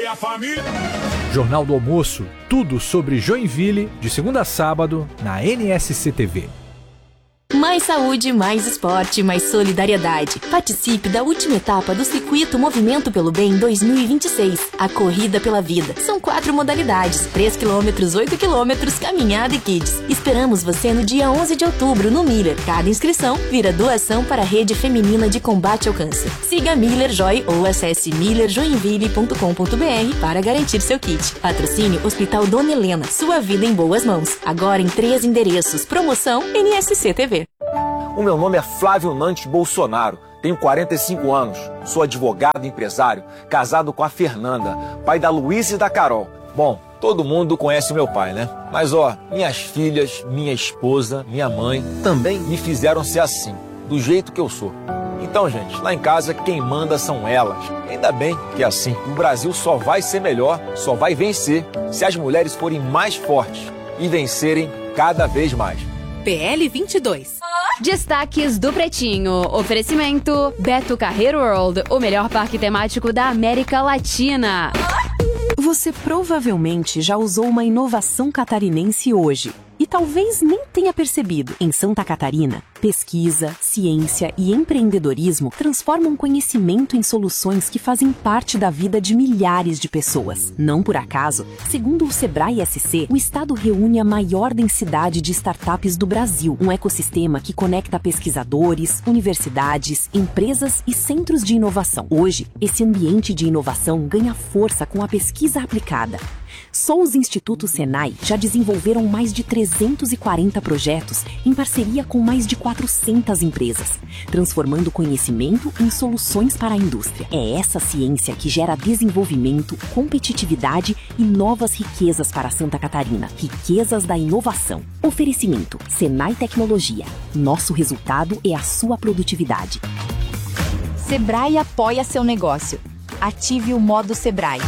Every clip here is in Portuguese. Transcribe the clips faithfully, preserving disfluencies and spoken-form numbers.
apoia a família. Jornal do Almoço, tudo sobre Joinville, de segunda a sábado, na N S C T V. Mais saúde, mais esporte, mais solidariedade. Participe da última etapa do Circuito Movimento pelo Bem dois mil e vinte e seis, a Corrida pela Vida. São quatro modalidades, três quilômetros, oito quilômetros, caminhada e kids. Esperamos você no dia onze de outubro, no Miller. Cada inscrição vira doação para a Rede Feminina de Combate ao Câncer. Siga Miller Joy ou acesse miller joinville ponto com ponto b r para garantir seu kit. Patrocínio Hospital Dona Helena, sua vida em boas mãos. Agora em três endereços. Promoção N S C T V. O meu nome é Flávio Nantes Bolsonaro, tenho quarenta e cinco anos, sou advogado e empresário, casado com a Fernanda, pai da Luísa e da Carol. Bom, todo mundo conhece meu pai, né? Mas ó, minhas filhas, minha esposa, minha mãe também me fizeram ser assim, do jeito que eu sou. Então, gente, lá em casa quem manda são elas. Ainda bem que é assim. O Brasil só vai ser melhor, só vai vencer, se as mulheres forem mais fortes e vencerem cada vez mais. P L vinte e dois. Destaques do Pretinho. Oferecimento Beto Carreiro World, o melhor parque temático da América Latina. Você provavelmente já usou uma inovação catarinense hoje. E talvez nem tenha percebido. Em Santa Catarina, pesquisa, ciência e empreendedorismo transformam conhecimento em soluções que fazem parte da vida de milhares de pessoas. Não por acaso, segundo o Sebrae S C, o estado reúne a maior densidade de startups do Brasil, um ecossistema que conecta pesquisadores, universidades, empresas e centros de inovação. Hoje, esse ambiente de inovação ganha força com a pesquisa aplicada. Só os Institutos Senai já desenvolveram mais de trezentos e quarenta projetos em parceria com mais de quatrocentas empresas, transformando conhecimento em soluções para a indústria. É essa ciência que gera desenvolvimento, competitividade e novas riquezas para Santa Catarina. Riquezas da inovação. Oferecimento: Senai Tecnologia. Nosso resultado é a sua produtividade. Sebrae apoia seu negócio. Ative o modo Sebrae.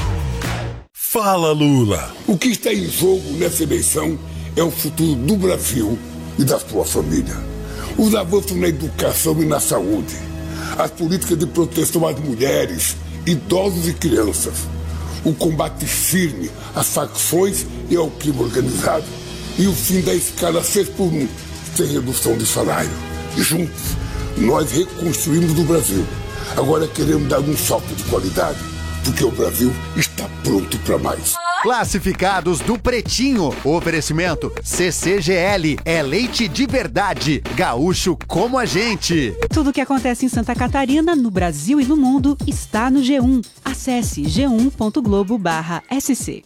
Fala, Lula! O que está em jogo nessa eleição é o futuro do Brasil e da sua família. Os avanços na educação e na saúde, as políticas de proteção às mulheres, idosos e crianças, o combate firme às facções e ao crime organizado e o fim da escala seis por um, sem redução de salário. Juntos, nós reconstruímos o Brasil. Agora queremos dar um salto de qualidade, porque o Brasil está pronto para mais. Classificados do Pretinho. Oferecimento C C G L. É leite de verdade. Gaúcho como a gente. Tudo o que acontece em Santa Catarina, no Brasil e no mundo está no G um. Acesse g um ponto globo barra s c.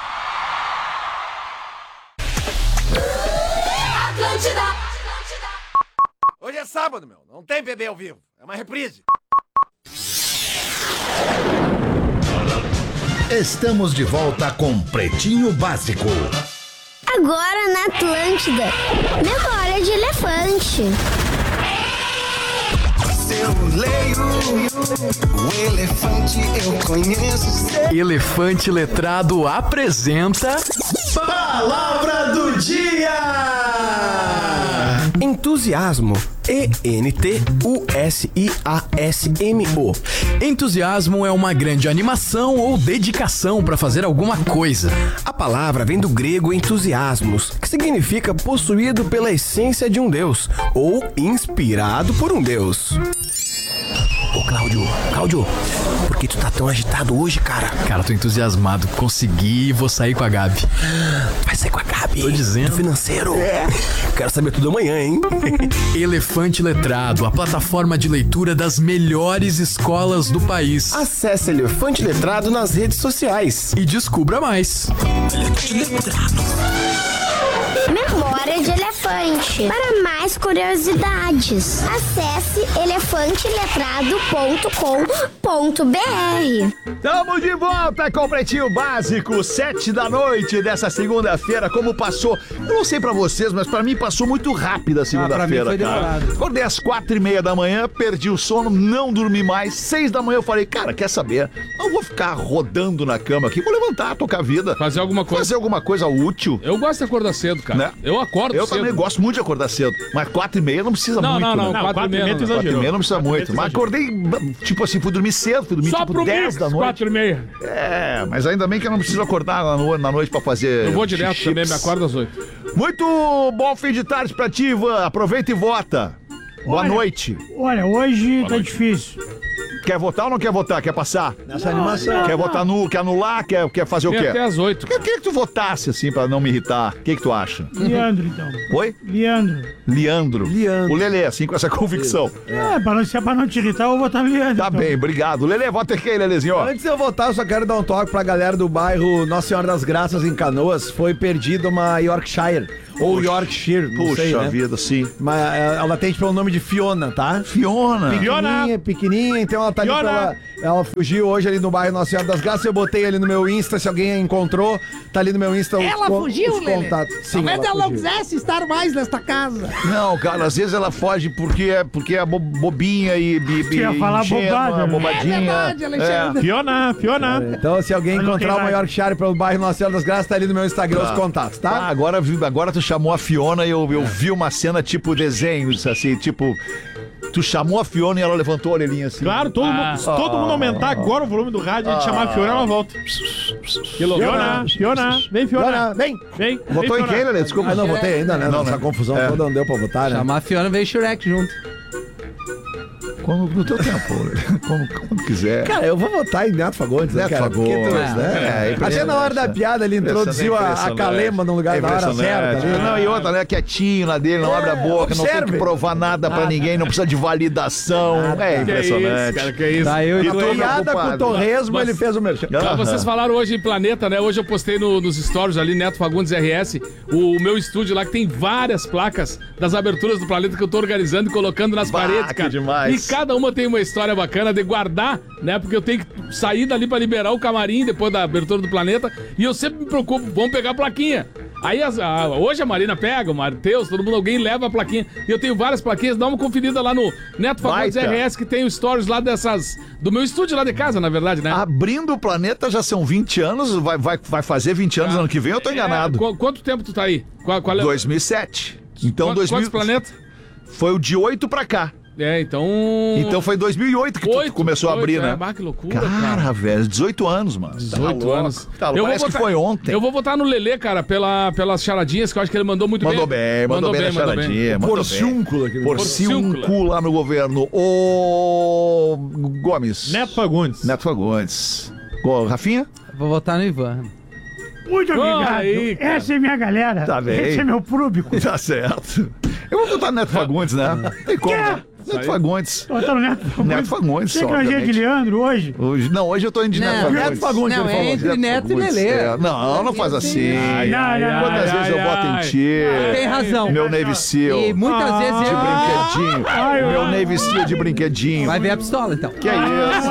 Atlântida. Hoje é sábado, meu. Não tem bebê ao vivo. É uma reprise. Estamos de volta com Pretinho Básico. Agora na Atlântida, memória de elefante. Se eu leio o elefante, eu conheço. Elefante Letrado apresenta Palavra do Dia! Entusiasmo. E N T U S I A S M O. Entusiasmo é uma grande animação ou dedicação para fazer alguma coisa. A palavra vem do grego entusiasmos, que significa possuído pela essência de um deus ou inspirado por um deus. Ô Cláudio, Cláudio, por que tu tá tão agitado hoje, cara? Cara, tô entusiasmado, consegui e vou sair com a Gabi. Vai sair com a Gabi? Tô dizendo. Do financeiro? É. Quero saber tudo amanhã, hein? Elefante Letrado, a plataforma de leitura das melhores escolas do país. Acesse Elefante Letrado nas redes sociais. E descubra mais. Elefante Letrado. Memória de elefante. Para mais curiosidades, acesse elefante letrado ponto com ponto b r. Tamo de volta com o Pretinho Básico, sete da noite dessa segunda-feira. Como passou? Eu não sei pra vocês, mas pra mim passou muito rápido a segunda-feira, ah, cara. Acordei às quatro e meia da manhã, perdi o sono, não dormi mais. Seis da manhã eu falei, cara, quer saber? Não vou ficar rodando na cama aqui, vou levantar, tocar a vida. Fazer alguma coisa. Fazer alguma coisa útil. Eu gosto de acordar cedo, cara. Né? Eu acordo Eu cedo. também gosto muito de acordar cedo. Mas quatro e meia não precisa Não, muito. não, não, né? quatro e meia não. Quatro e meia não precisa muito. Mas acordei, tipo assim, fui dormir cedo, fui dormir Só tipo pro dez mix, da noite. quatro e meia. É, mas ainda bem que eu não preciso acordar na no- na noite pra fazer. Eu vou direto chips. também, me acordo às oito. Muito bom fim de tarde pra ti, Ivan. Aproveita e vota. Boa Olha, noite. Olha, hoje Boa tá noite. difícil. Quer votar ou não quer votar? Quer passar? Nessa animação. Quer Não, votar no. Quer anular? Quer, quer fazer Tem o quê? até às oito. Eu queria que tu votasse assim pra não me irritar. O que, que tu acha? Leandro, então. Oi? Leandro. Leandro. O Lelê, assim, com essa convicção. É, pra não, se é pra não te irritar, eu vou votar no Leandro. Tá então. bem, obrigado. Lelê, vota quem, Lelezinho? Ó. Antes de eu votar, eu só quero dar um toque pra galera do bairro Nossa Senhora das Graças, em Canoas. Foi perdida uma Yorkshire. Ou Puxa, Yorkshire, não puxa sei, né? vida, sim. Mas é, ela tem pelo nome de Fiona, tá? Fiona. Pequenininha, pequenininha. Então ela tá ali Fiona. pela... Ela fugiu hoje ali no bairro Nossa Senhora das Graças. Eu botei ali no meu Insta, se alguém a encontrou. Tá ali no meu Insta os Ela con- fugiu, os Lelê? contatos. Sim, Talvez ela ela não fugiu. quisesse estar mais nesta casa. Não, cara, às vezes ela foge porque é, porque é bo- bobinha e, e, Tu ia e falar ingênua, bobagem, né? bobadinha. É verdade, Alexandre. Fiona, Fiona. Então, se alguém Olha o encontrar que uma vai. Yorkshire pelo bairro Nossa Senhora das Graças, tá ali no meu Instagram Tá. os contatos, tá? Ah, agora, vi- agora tu chamou a Fiona e eu, eu vi uma cena tipo desenho, assim, tipo... Tu chamou a Fiona e ela levantou a orelhinha assim. Claro, todo, mundo, se todo mundo aumentar agora o volume do rádio e a gente chamar a Fiona, ela volta. Que loucura. Fiona, Fiona, vem Fiona. Fiona, vem. Vem. Votou vem, em quem, Fiona. Lelê? Desculpa. Ah, não votei ainda, né? Não, Essa né? confusão É. toda não deu pra votar, né? Chamar a Fiona, veio Shrek junto. Quando, no teu tempo, quando, quando quiser. Cara, eu vou votar em Neto Fagundes, né, Neto cara? Porque Fagundes, tu- né? É, Até impressionante, na hora da né? piada ele introduziu a, a Impressionante. Calema no lugar da hora Impressionante. certa. né? Não, e outra, né? Quietinho lá dele, não É, abre a boca, não tem observe. que provar nada pra Nada. ninguém, não precisa de validação. É Que impressionante. isso, cara, que isso. Tá, eu e tu, meu piada com o compadre? Torresmo, Mas- ele fez o merchan. Ah, vocês falaram hoje em Planeta, né? Hoje eu postei no- nos stories ali, Neto Fagundes R S, o meu estúdio lá que tem várias placas das aberturas do Planeta que eu tô organizando e colocando nas Bah, paredes, que cara. demais. E cada uma tem uma história bacana de guardar, né? Porque eu tenho que sair dali pra liberar o camarim depois da abertura do Planeta e eu sempre me preocupo, vamos pegar a plaquinha. Aí as- a- hoje a Marina pega, o Matheus, todo mundo, alguém leva a plaquinha. E eu tenho várias plaquinhas, dá uma conferida lá no Neto Fagundes Baita. R S, que tem os stories lá dessas. Do meu estúdio lá de casa, na verdade, né? Abrindo o planeta já são vinte anos, vai, vai, vai fazer vinte anos ano que vem, eu tô enganado. É, qu- quanto tempo tu tá aí? Qual, qual é? dois mil e sete. Então, Quantos- dois mil... quantos planetas? Foi o de oito pra cá. É, então. Então foi dois mil e oito que tu Oito, começou a abrir, oito, né? é, bah, que loucura, cara, cara. velho, dezoito anos, mano. dezoito Tá anos. louco. Tá louco. Parece que foi ontem. Eu vou votar no Lelê, cara, pela, pelas charadinhas, que eu acho que ele mandou muito Mandou bem. bem, mandou bem na charadinha. mandou Porciúncula. bem. Porciúnculo lá no governo. Ô Gomes. Neto Fagundes. Neto Fagundes. Ô, Rafinha? Vou votar no Ivan. Muito obrigado. aí, cara. Essa é minha galera. Tá bem. Esse é meu público. Tá certo. Eu vou votar no Neto Fagundes, né? Tem como, né? Neto Fagundes. Tô botando Neto Fagundes. Neto Fagundes, Você que é obviamente. de Leandro hoje? Hoje, não, hoje eu tô indo de Não, Neto Fagundes. Neto Fagundes, Não, ele é falou. entre Neto e Fagundes, Lelê. é. Não, não faz assim. Ai, não, não, Quantas não, vezes eu ai, boto em ai. ti? Tem razão. Meu Navy Seal. E muitas Ah, vezes De ele... brinquedinho. Ai, Meu ai. Navy Seal de brinquedinho. Vai ver a pistola, então. Que é isso?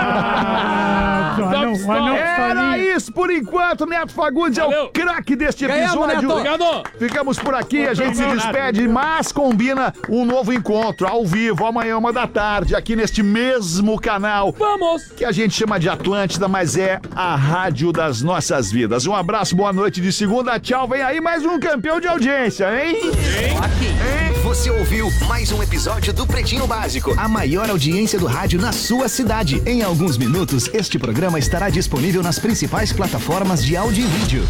Ah, Dá anão, pistola. anão Era pistolinha. isso por enquanto. Neto Fagundes é o Valeu. craque deste Ganhamos, episódio. Neto. Obrigado! Ficamos por aqui, a gente se despede, mas combina um novo encontro ao vivo, amanhã, uma da tarde, aqui neste mesmo canal. Vamos! Que a gente chama de Atlântida, mas é a rádio das nossas vidas. Um abraço, boa noite de segunda, tchau. Vem aí mais um campeão de audiência, hein? Você ouviu mais um episódio do Pretinho Básico, a maior audiência do rádio na sua cidade. Em alguns minutos, este programa estará disponível nas principais plataformas de áudio e vídeo.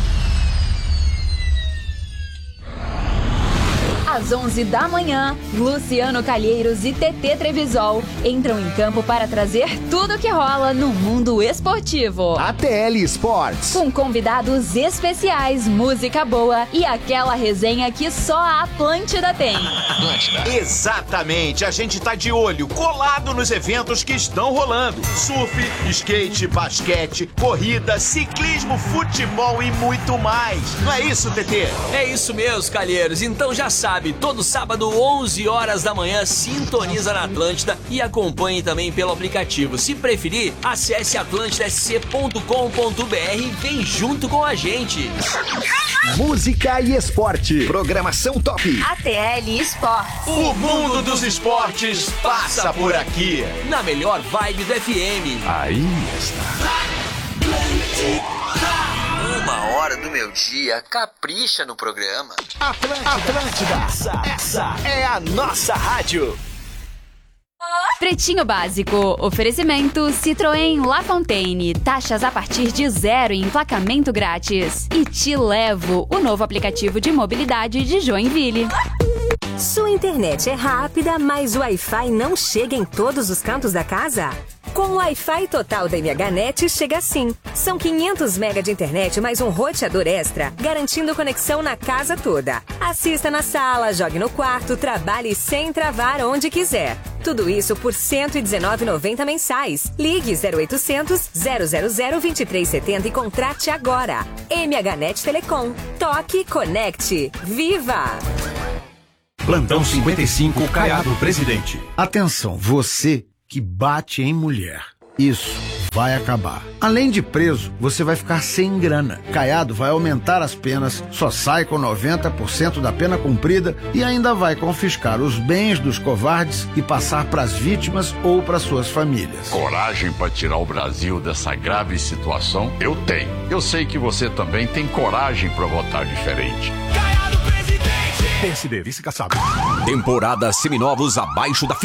Às onze da manhã, Luciano Calheiros e T T Trevisol entram em campo para trazer tudo o que rola no mundo esportivo. A T L Sports. Com convidados especiais, música boa e aquela resenha que só a Atlântida tem. Exatamente, a gente tá de olho, colado nos eventos que estão rolando. Surf, skate, basquete, corrida, ciclismo, futebol e muito mais. Não é isso, T T? É isso mesmo, Calheiros. Então já sabe, todo sábado, onze horas da manhã, sintoniza na Atlântida e acompanhe também pelo aplicativo. Se preferir, acesse atlântida s c ponto com ponto b r e vem junto com a gente. Música e esporte. Programação top. A T L Sports. O mundo dos esportes passa por aqui. Na melhor vibe do F M. Aí está. Uma hora do meu dia capricha no programa. Atlântida, Atlântida. Essa, essa é a nossa rádio. Pretinho Básico, oferecimento Citroën La Fontaine, taxas a partir de zero e emplacamento grátis. E Te Levo, o novo aplicativo de mobilidade de Joinville. Sua internet é rápida, mas o Wi-Fi não chega em todos os cantos da casa? Com o Wi-Fi total da M H Net chega assim. São quinhentos megas de internet mais um roteador extra, garantindo conexão na casa toda. Assista na sala, jogue no quarto, trabalhe sem travar onde quiser. Tudo isso por cento e dezenove reais e noventa centavos mensais. Ligue zero oitocentos, zero zero zero, vinte e três setenta e contrate agora. M H Net Telecom. Toque, conecte. Viva! Plantão cinquenta e cinco, Caiado Presidente. Atenção, você que bate em mulher. Isso vai acabar. Além de preso, você vai ficar sem grana. Caiado vai aumentar as penas, só sai com noventa por cento da pena cumprida e ainda vai confiscar os bens dos covardes e passar para as vítimas ou para suas famílias. Coragem para tirar o Brasil dessa grave situação? Eu tenho. Eu sei que você também tem coragem para votar diferente. P S D, vice-caçado. Temporada Seminovos abaixo da